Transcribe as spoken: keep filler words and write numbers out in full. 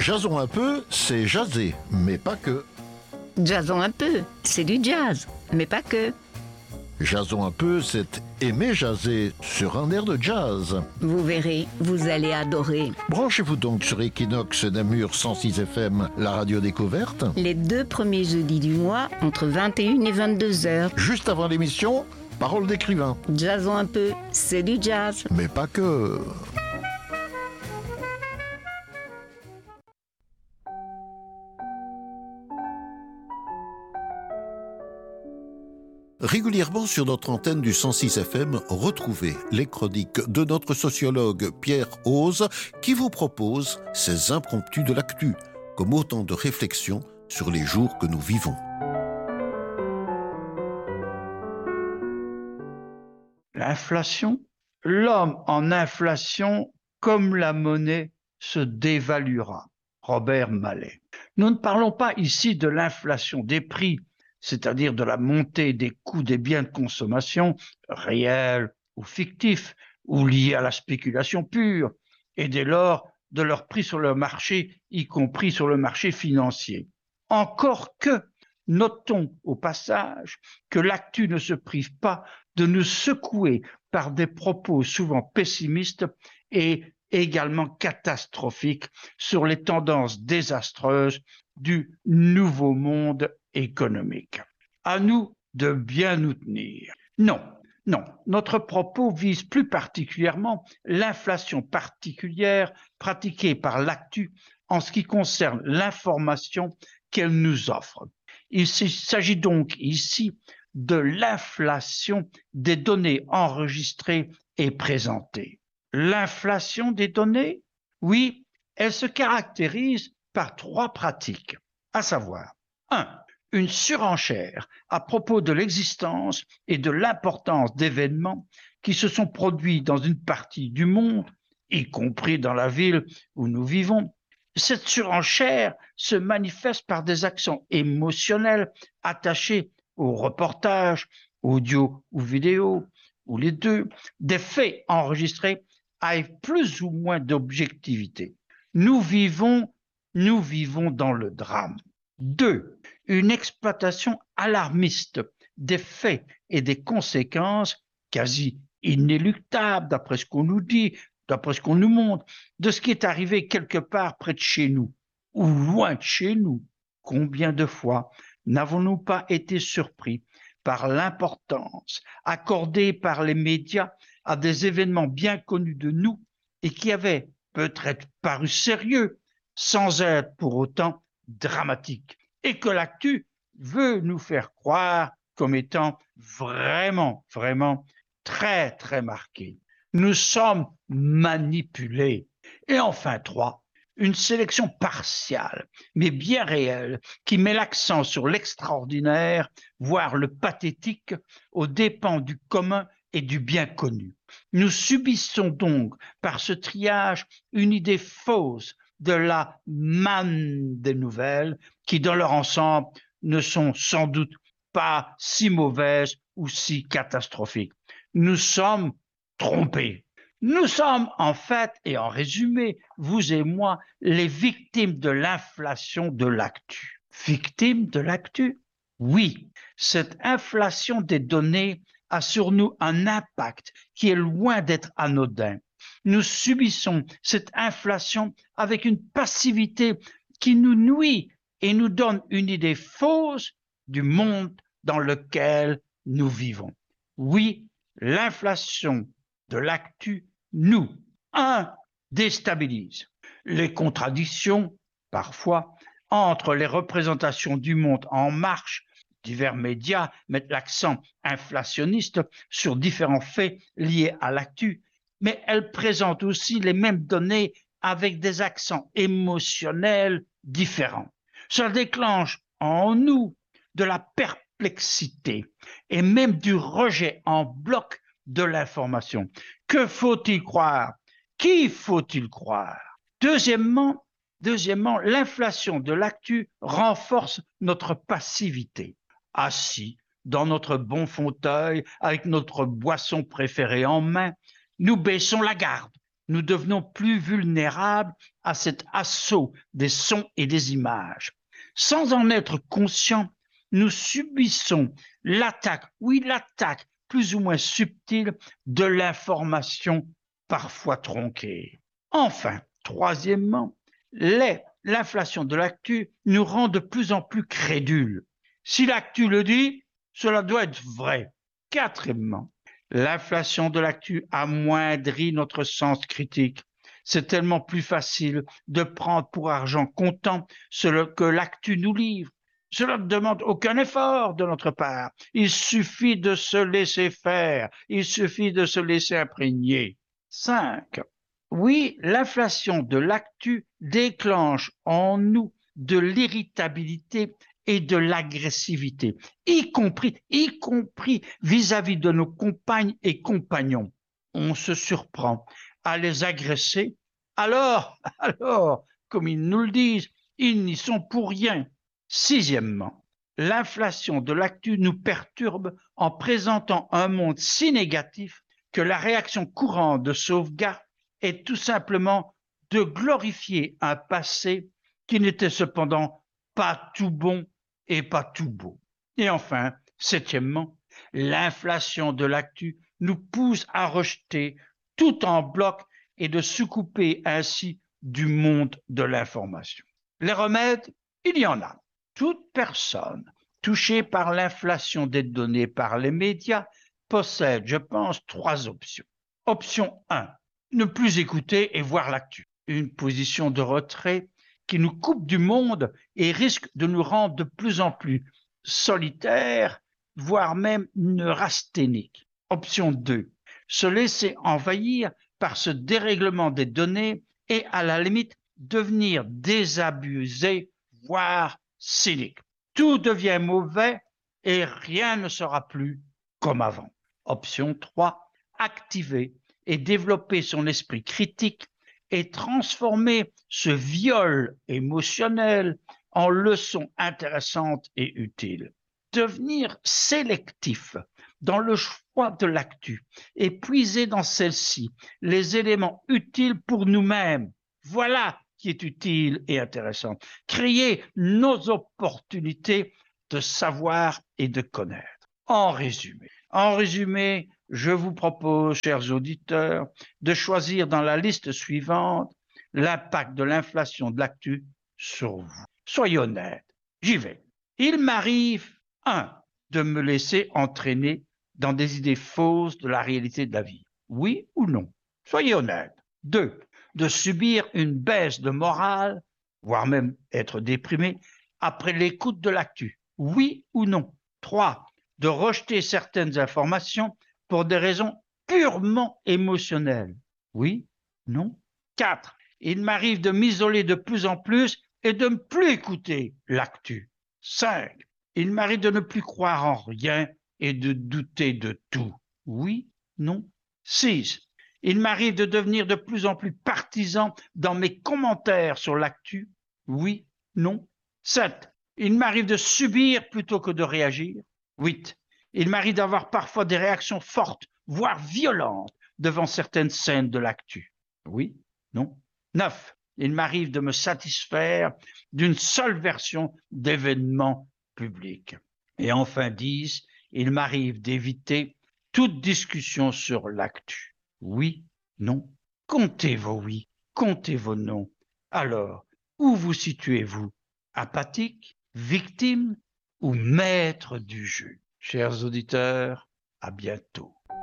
Jason un peu, c'est jaser, mais pas que. Jason un peu, c'est du jazz, mais pas que. Jason un peu, c'est aimer jaser sur un air de jazz. Vous verrez, vous allez adorer. Branchez-vous donc sur Equinox Namur cent six F M, la radio découverte. Les deux premiers jeudis du mois, entre vingt et une et vingt-deux heures. Juste avant l'émission, Parole d'écrivain. Jason un peu, c'est du jazz. Mais pas que. Régulièrement sur notre antenne du cent six F M, retrouvez les chroniques de notre sociologue Pierre Ose qui vous propose ses impromptus de l'actu, comme autant de réflexions sur les jours que nous vivons. L'inflation, l'homme en inflation, comme la monnaie, se dévaluera. Robert Mallet. Nous ne parlons pas ici de l'inflation des prix, c'est-à-dire de la montée des coûts des biens de consommation, réels ou fictifs, ou liés à la spéculation pure, et dès lors de leur prix sur le marché, y compris sur le marché financier. Encore que, notons au passage que l'actu ne se prive pas de nous secouer par des propos souvent pessimistes et également catastrophiques sur les tendances désastreuses du nouveau monde économique. À nous de bien nous tenir. Non, non, notre propos vise plus particulièrement l'inflation particulière pratiquée par l'actu en ce qui concerne l'information qu'elle nous offre. Il s'agit donc ici de l'inflation des données enregistrées et présentées. L'inflation des données, oui, elle se caractérise par trois pratiques, à savoir un. Une surenchère à propos de l'existence et de l'importance d'événements qui se sont produits dans une partie du monde, y compris dans la ville où nous vivons. Cette surenchère se manifeste par des accents émotionnels attachés au reportage, audio ou vidéo, ou les deux, des faits enregistrés avec plus ou moins d'objectivité. Nous vivons, nous vivons dans le drame. Deux, une exploitation alarmiste des faits et des conséquences quasi inéluctables, d'après ce qu'on nous dit, d'après ce qu'on nous montre, de ce qui est arrivé quelque part près de chez nous ou loin de chez nous. Combien de fois n'avons-nous pas été surpris par l'importance accordée par les médias à des événements bien connus de nous et qui avaient peut-être paru sérieux sans être pour autant dramatique, et que l'actu veut nous faire croire comme étant vraiment, vraiment très, très marqué. Nous sommes manipulés. Et enfin, trois, une sélection partiale, mais bien réelle, qui met l'accent sur l'extraordinaire, voire le pathétique, aux dépens du commun et du bien connu. Nous subissons donc, par ce triage, une idée fausse de la manne des nouvelles qui, dans leur ensemble, ne sont sans doute pas si mauvaises ou si catastrophiques. Nous sommes trompés. Nous sommes en fait, et en résumé, vous et moi, les victimes de l'inflation de l'actu. Victimes de l'actu? Oui, cette inflation des données a sur nous un impact qui est loin d'être anodin. Nous subissons cette inflation avec une passivité qui nous nuit et nous donne une idée fausse du monde dans lequel nous vivons. Oui, l'inflation de l'actu nous, un, déstabilise. Les contradictions, parfois, entre les représentations du monde en marche, divers médias mettent l'accent inflationniste sur différents faits liés à l'actu, mais elles présentent aussi les mêmes données avec des accents émotionnels différents. Ça déclenche en nous de la perplexité et même du rejet en bloc de l'information. Que faut-il croire? Qui faut-il croire? Deuxièmement, deuxièmement, l'inflation de l'actu renforce notre passivité. Assis dans notre bon fauteuil avec notre boisson préférée en main, nous baissons la garde nous devenons plus vulnérables à cet assaut des sons et des images. Sans en être conscients, nous subissons l'attaque, oui l'attaque plus ou moins subtile de l'information parfois tronquée. Enfin, troisièmement, les, l'inflation de l'actu nous rend de plus en plus crédules. Si l'actu le dit, cela doit être vrai. Quatrièmement, l'inflation de l'actu amoindrit notre sens critique. C'est tellement plus facile de prendre pour argent comptant ce que l'actu nous livre. Cela ne demande aucun effort de notre part. Il suffit de se laisser faire. Il suffit de se laisser imprégner. Cinq. Oui, l'inflation de l'actu déclenche en nous de l'irritabilité et de l'agressivité, y compris, y compris vis-à-vis de nos compagnes et compagnons. On se surprend à les agresser. Alors, alors, comme ils nous le disent, ils n'y sont pour rien. Sixièmement, l'inflation de l'actu nous perturbe en présentant un monde si négatif que la réaction courante de sauvegarde est tout simplement de glorifier un passé qui n'était cependant pas tout bon et pas tout beau. Et enfin, septièmement, l'inflation de l'actu nous pousse à rejeter tout en bloc et de se couper ainsi du monde de l'information. Les remèdes, il y en a. Toute personne touchée par l'inflation des données par les médias possède, je pense, trois options. Option un, ne plus écouter et voir l'actu. Une position de retrait qui nous coupe du monde et risque de nous rendre de plus en plus solitaires, voire même neurasthéniques. Option deux, se laisser envahir par ce dérèglement des données et à la limite devenir désabusé, voire cynique. Tout devient mauvais et rien ne sera plus comme avant. Option trois, activer et développer son esprit critique et transformer ce viol émotionnel en leçons intéressantes et utiles. Devenir sélectif dans le choix de l'actu et puiser dans celle-ci les éléments utiles pour nous-mêmes. Voilà qui est utile et intéressant. Créer nos opportunités de savoir et de connaître. En résumé, en résumé, je vous propose, chers auditeurs, de choisir dans la liste suivante l'impact de l'inflation de l'actu sur vous. Soyez honnêtes, j'y vais. Il m'arrive, un, de me laisser entraîner dans des idées fausses de la réalité de la vie. Oui ou non? Soyez honnêtes. Deux, de subir une baisse de morale, voire même être déprimé, après l'écoute de l'actu. Oui ou non? Trois, de rejeter certaines informations pour des raisons purement émotionnelles. Oui? Non? Quatre, il m'arrive de m'isoler de plus en plus et de ne plus écouter l'actu. Cinq, il m'arrive de ne plus croire en rien et de douter de tout. Oui? Non? Six, il m'arrive de devenir de plus en plus partisan dans mes commentaires sur l'actu. Oui? Non? Sept, il m'arrive de subir plutôt que de réagir. Huit, il m'arrive d'avoir parfois des réactions fortes, voire violentes, devant certaines scènes de l'actu. Oui? Non? Neuf, il m'arrive de me satisfaire d'une seule version d'événements publics. Et enfin dix, il m'arrive d'éviter toute discussion sur l'actu. Oui? Non? Comptez vos oui, comptez vos non. Alors, où vous situez-vous? Apathique, victime ou maître du jeu? Chers auditeurs, à bientôt.